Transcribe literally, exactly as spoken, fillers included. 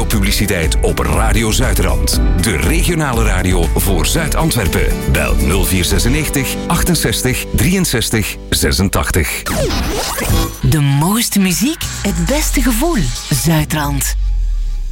radiopubliciteit op Radio Zuidrand. De regionale radio voor Zuid-Antwerpen. Bel nul vier zesennegentig achtenzestig drieënzestig zesentachtig. De mooiste muziek, het beste gevoel. Zuidrand.